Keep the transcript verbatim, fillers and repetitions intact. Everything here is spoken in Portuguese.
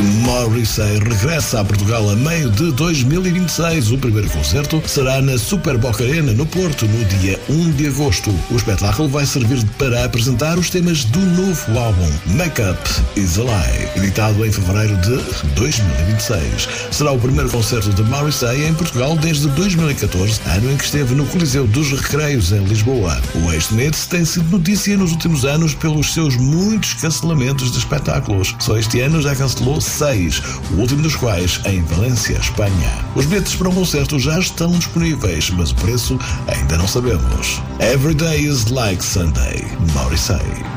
Morrissey regressa a Portugal a meio de dois mil e vinte e seis. O primeiro concerto será na Super Boca Arena, no Porto, no dia um de agosto. O espetáculo vai servir para apresentar os temas do novo álbum Make Up Is a Lie, editado em fevereiro de dois mil e vinte e seis. Será o primeiro concerto de Morrissey em Portugal desde dois mil e catorze, ano em que esteve no Coliseu dos Recreios, em Lisboa. O ex-Smith tem sido notícia nos últimos anos pelos seus muitos cancelamentos de espetáculos. Só este ano já cancelou seis, o último dos quais em Valência, Espanha. Os bilhetes para um concerto já estão disponíveis, mas o preço ainda não sabemos. Every Day is Like Sunday, Morrissey.